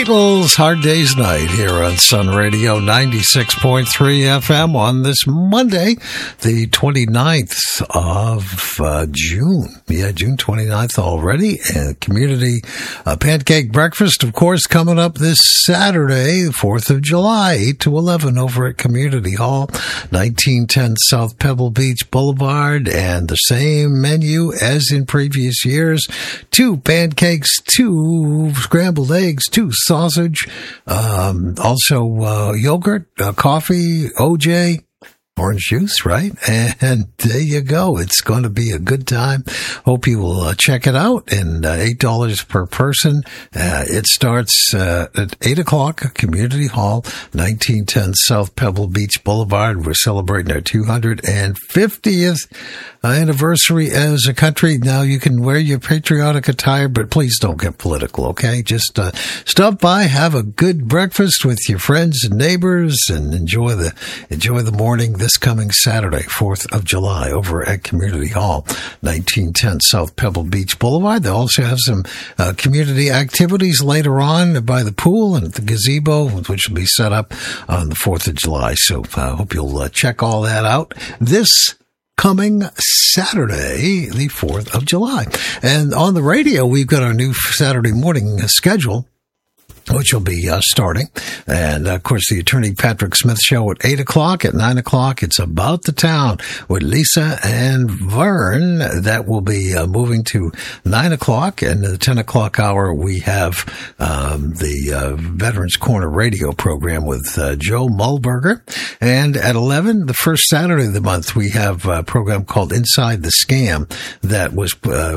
Beatles, Hard Day's Night here on Sun Radio 96.3 FM on this Monday, the 29th of June. Yeah, June 29th already. And community pancake breakfast, of course, coming up this Saturday, 4th of July, 8 to 11 over at Community Hall, 1910 South Pebble Beach Boulevard. And the same menu as in previous years. 2 pancakes, 2 scrambled eggs, 2 sausage, also yogurt, coffee, OJ, orange juice, right? And there you go. It's going to be a good time. Hope you will check it out. And $8 per person. It starts at 8 o'clock, Community Hall, 1910 South Pebble Beach Boulevard. We're celebrating our 250th anniversary as a country. Now you can wear your patriotic attire, but please don't get political, okay? Just stop by, have a good breakfast with your friends and neighbors, and enjoy the morning this coming Saturday, 4th of July, over at Community Hall, 1910 South Pebble Beach Boulevard. They also have some community activities later on by the pool and at the gazebo, which will be set up on the 4th of July. So I hope you'll check all that out this coming Saturday, the 4th of July. And on the radio, we've got our new Saturday morning schedule, which will be starting. And, of course, the Attorney Patrick Smith Show at 8 o'clock. At 9 o'clock, it's About the Town with Lisa and Vern. That will be moving to 9 o'clock. And at the 10 o'clock hour, we have the Veterans Corner radio program with Joe Mulberger. And at 11, the first Saturday of the month, we have a program called Inside the Scam that was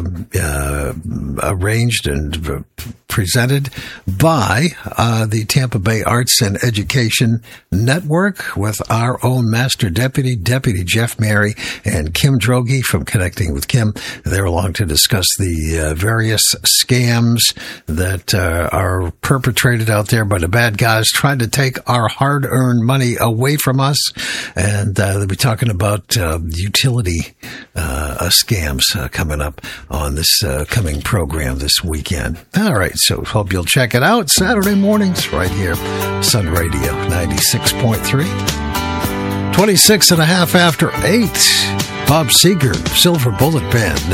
arranged and presented by the Tampa Bay Arts and Education Network with our own Master Deputy Jeff Mary, and Kim Droege from Connecting with Kim. They're along to discuss the various scams that are perpetrated out there by the bad guys trying to take our hard-earned money away from us. And they'll be talking about utility scams coming up on this coming program this weekend. All right, so hope you'll check it out. Saturday mornings right here, Sun Radio 96.3. 26 and a half after 8. Bob Seger, Silver Bullet Band.